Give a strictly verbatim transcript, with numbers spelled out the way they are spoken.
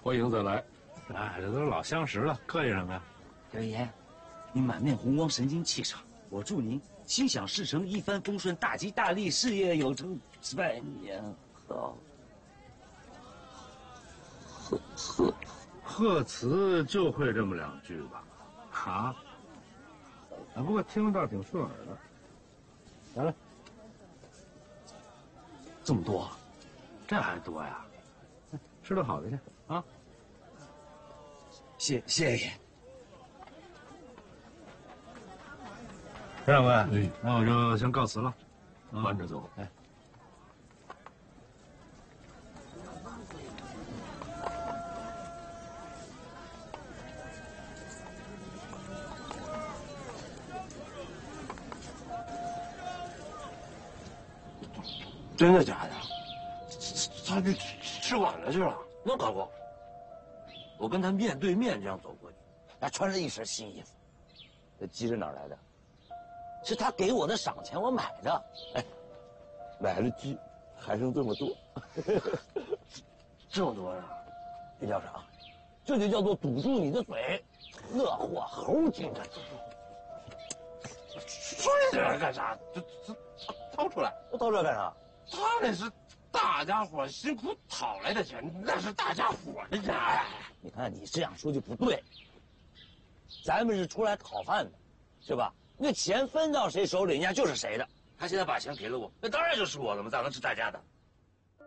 欢迎再来。 哎，这都老相识了，客气什么呀？ 德爷，您满面红光，神清气爽，我祝您心想事成，一帆风顺，大吉大利，事业有成，百年好。 贺贺贺词就会这么两句吧？啊？啊，不过听着倒挺顺耳的。来来， 这么多， 这还多呀？吃顿好的去啊！ 谢谢爷。 陈掌柜， 哎， 那我就先告辞了。 慢着走。 哎。 真的假的？他去吃晚了去了？ 那可不，我跟他面对面这样走过去，还穿着一身新衣服。这鸡是哪儿来的？是他给我的赏钱，我买的。哎， 买了鸡，还剩这么多， 这么多呀？这叫啥？这就叫做堵住你的嘴。那货猴精的。 说这玩意干啥？这这掏出来， 我掏出来干啥？ 他那是大家伙辛苦讨来的钱，那是大家伙的钱。 你看你这样说就不对。咱们是出来讨饭的，是吧？那钱分到谁手里，人家就是谁的。他现在把钱给了我，那当然就是我的嘛，咋能是大家的？